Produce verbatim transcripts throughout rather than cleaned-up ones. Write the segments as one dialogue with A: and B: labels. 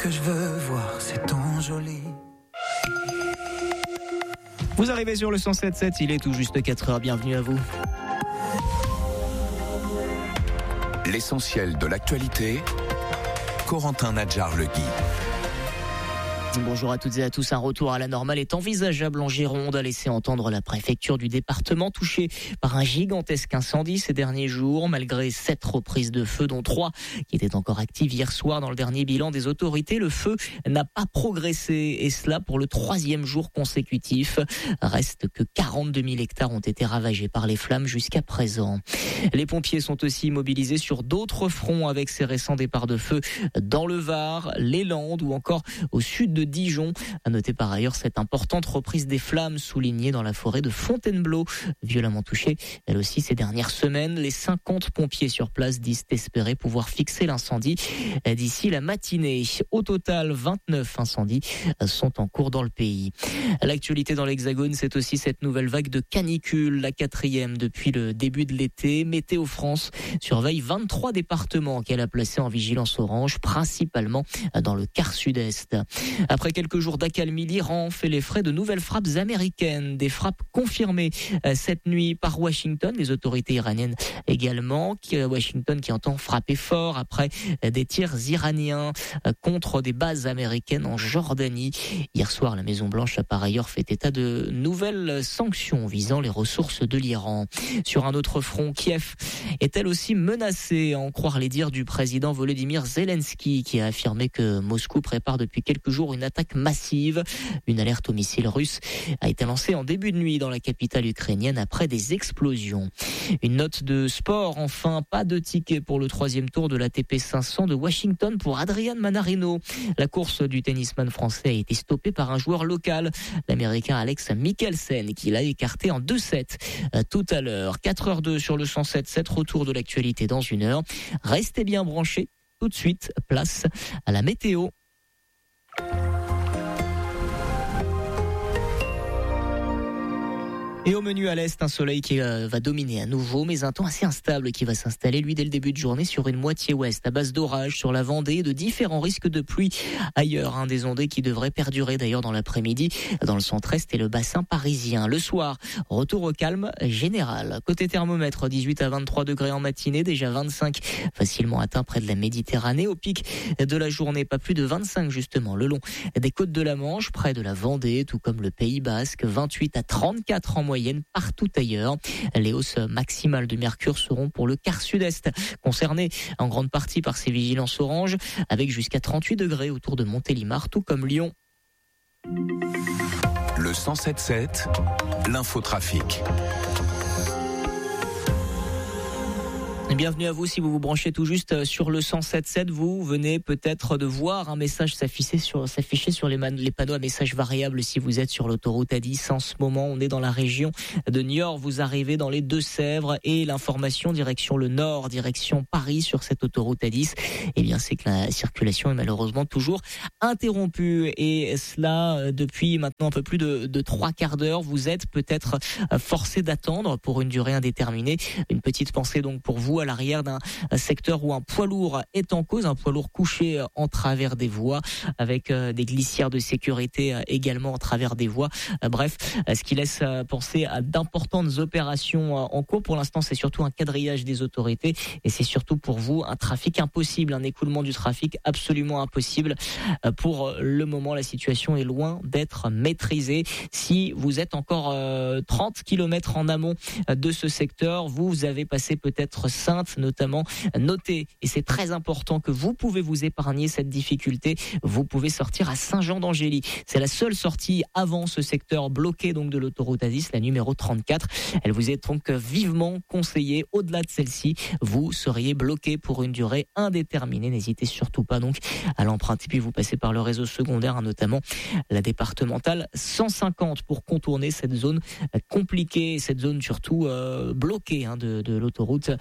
A: que je veux voir, c'est ton joli.
B: Vous arrivez sur le cent sept sept, il est tout juste quatre heures, bienvenue à vous.
C: L'essentiel de l'actualité, Corentin Nadjar-Legui.
B: Bonjour à toutes et à tous. Un retour à la normale est envisageable en Gironde, a laissé entendre la préfecture du département, touchée par un gigantesque incendie ces derniers jours, malgré sept reprises de feu, dont trois qui étaient encore actives hier soir. Dans le dernier bilan des autorités, le feu n'a pas progressé, et cela pour le troisième jour consécutif. Reste que quarante-deux mille hectares ont été ravagés par les flammes jusqu'à présent. Les pompiers sont aussi mobilisés sur d'autres fronts avec ces récents départs de feu dans le Var, les Landes ou encore au sud de Dijon. À noter par ailleurs cette importante reprise des flammes soulignée dans la forêt de Fontainebleau, violemment touchée elle aussi ces dernières semaines. Les cinquante pompiers sur place disent espérer pouvoir fixer l'incendie d'ici la matinée. Au total, vingt-neuf incendies sont en cours dans le pays. L'actualité dans l'Hexagone, c'est aussi cette nouvelle vague de canicule, la quatrième depuis le début de l'été. Météo France surveille vingt-trois départements qu'elle a placés en vigilance orange, principalement dans le quart sud-est. Après quelques jours d'accalmie, l'Iran fait les frais de nouvelles frappes américaines. Des frappes confirmées cette nuit par Washington, les autorités iraniennes également. Washington qui entend frapper fort après des tirs iraniens contre des bases américaines en Jordanie. Hier soir, la Maison-Blanche a par ailleurs fait état de nouvelles sanctions visant les ressources de l'Iran. Sur un autre front, Kiev est elle aussi menacée, à en croire les dires du président Volodymyr Zelensky, qui a affirmé que Moscou prépare depuis quelques jours une attaque massive. Une alerte au missile russe a été lancée en début de nuit dans la capitale ukrainienne après des explosions. Une note de sport, enfin, pas de ticket pour le troisième tour de l'A T P cinq cents de Washington pour Adrian Manarino. La course du tennisman français a été stoppée par un joueur local, l'américain Alex Mikkelsen, qui l'a écarté en deux sept tout à l'heure. quatre heures deux sur le cent sept sept, retour de l'actualité dans une heure. Restez bien branchés. Tout de suite, place à la météo. Et au menu à l'est, un soleil qui euh, va dominer à nouveau, mais un temps assez instable qui va s'installer, lui, dès le début de journée sur une moitié ouest, à base d'orages sur la Vendée, de différents risques de pluie ailleurs, hein, des ondées qui devraient perdurer d'ailleurs dans l'après-midi, dans le centre-est et le bassin parisien. Le soir, retour au calme général. Côté thermomètre, dix-huit à vingt-trois degrés en matinée, déjà vingt-cinq facilement atteints près de la Méditerranée. Au pic de la journée, pas plus de vingt-cinq justement, le long des côtes de la Manche, près de la Vendée, tout comme le Pays Basque, vingt-huit à trente-quatre en moyenne. Partout ailleurs. Les hausses maximales de mercure seront pour le quart sud-est, concerné en grande partie par ces vigilances oranges, avec jusqu'à trente-huit degrés autour de Montélimar, tout comme Lyon.
C: Le cent sept sept, l'infotrafic.
B: Bienvenue à vous si vous vous branchez tout juste sur le cent sept sept. Vous venez peut-être de voir un message s'afficher sur, s'afficher sur les, man- les panneaux à messages variables si vous êtes sur l'autoroute A dix. En ce moment, on est dans la région de Niort. Vous arrivez dans les Deux-Sèvres et l'information direction le nord, direction Paris sur cette autoroute A dix. Eh bien, c'est que la circulation est malheureusement toujours interrompue. Et cela depuis maintenant un peu plus de, de trois quarts d'heure. Vous êtes peut-être forcé d'attendre pour une durée indéterminée. Une petite pensée donc pour vous à l'arrière d'un secteur où un poids lourd est en cause, un poids lourd couché en travers des voies avec des glissières de sécurité également en travers des voies. Bref, ce qui laisse penser à d'importantes opérations en cours. Pour l'instant, c'est surtout un quadrillage des autorités et c'est surtout pour vous un trafic impossible, un écoulement du trafic absolument impossible. Pour le moment, la situation est loin d'être maîtrisée. Si vous êtes encore trente kilomètres en amont de ce secteur, vous avez passé peut-être Sainte notamment. Notez, et c'est très important, que vous pouvez vous épargner cette difficulté. Vous pouvez sortir à Saint-Jean-d'Angély. C'est la seule sortie avant ce secteur bloqué donc de l'autoroute A dix, la numéro trente-quatre. Elle vous est donc vivement conseillée. Au-delà de celle-ci, vous seriez bloqué pour une durée indéterminée. N'hésitez surtout pas donc à l'emprunter. Puis vous passez par le réseau secondaire, notamment la départementale cent cinquante pour contourner cette zone compliquée, cette zone surtout euh, bloquée hein, de, de l'autoroute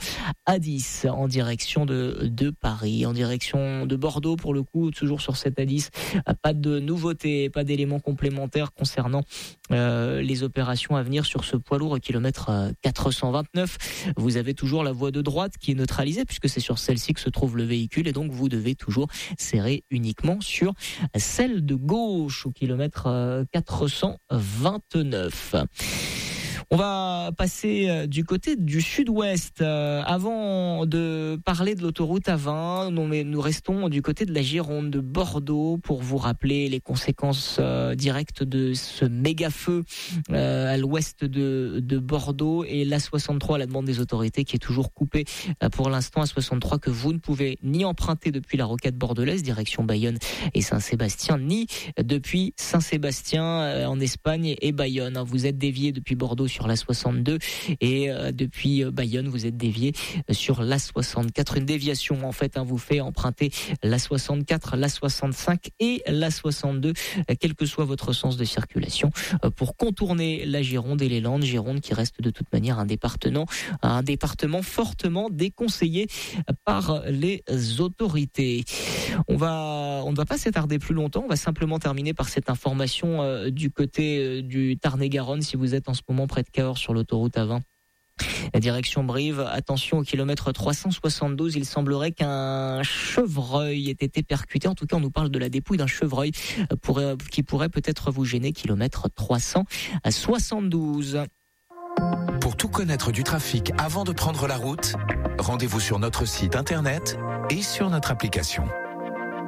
B: A dix en direction de, de Paris, en direction de Bordeaux pour le coup, toujours sur cette A dix. Pas de nouveautés, pas d'éléments complémentaires concernant euh, les opérations à venir sur ce poids lourd au kilomètre quatre cent vingt-neuf. Vous avez toujours la voie de droite qui est neutralisée puisque c'est sur celle-ci que se trouve le véhicule et donc vous devez toujours serrer uniquement sur celle de gauche au kilomètre quatre cent vingt-neuf. On va passer du côté du sud-ouest. Euh, avant de parler de l'autoroute A vingt, nous, nous restons du côté de la Gironde, de Bordeaux, pour vous rappeler les conséquences euh, directes de ce méga feu euh, à l'ouest de, de Bordeaux et l'A soixante-trois à la demande des autorités qui est toujours coupée euh, pour l'instant. A soixante-trois que vous ne pouvez ni emprunter depuis la rocade bordelaise, direction Bayonne et Saint-Sébastien, ni depuis Saint-Sébastien euh, en Espagne et Bayonne. Vous êtes dévié depuis Bordeaux sur l'A soixante-deux et euh, depuis Bayonne vous êtes dévié sur l'A soixante-quatre. Une déviation en fait hein, vous fait emprunter l'A soixante-quatre, l'A soixante-cinq et l'A soixante-deux, euh, quel que soit votre sens de circulation, euh, pour contourner la Gironde et les Landes. Gironde qui reste de toute manière un département, un département fortement déconseillé par les autorités. On va, on ne va pas s'attarder plus longtemps. On va simplement terminer par cette information euh, du côté euh, du Tarn-et-Garonne. Si vous êtes en ce moment près de Cahors sur l'autoroute A vingt, la direction Brive, attention au kilomètre trois cent soixante-douze, il semblerait qu'un chevreuil ait été percuté. En tout cas, on nous parle de la dépouille d'un chevreuil pour, qui pourrait peut-être vous gêner, kilomètre trois cent soixante-douze.
C: Pour tout connaître du trafic avant de prendre la route, rendez-vous sur notre site internet et sur notre application.